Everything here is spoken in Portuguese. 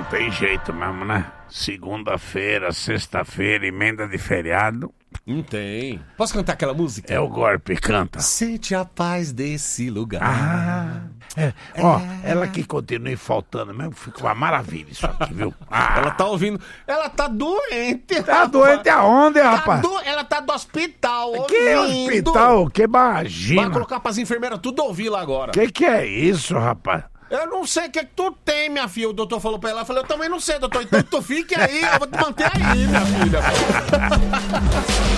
tem jeito mesmo, né? Segunda-feira, sexta-feira, emenda de feriado. Não tem. Posso cantar aquela música? É o golpe, canta. Sente a paz desse lugar. Ela que continue faltando mesmo, fica uma maravilha isso aqui, viu? Ela tá ouvindo. Ela tá doente. Tá doente aonde, rapaz? Ela tá do hospital. Que ouvindo. hospital? Que imagina. Vai colocar pras enfermeiras tudo ouvir lá agora. Que é isso, rapaz? Eu não sei o que tu tem, minha filha. O doutor falou pra ela. Eu falei, eu também não sei, doutor. Então tu fique aí, eu vou te manter aí, minha filha.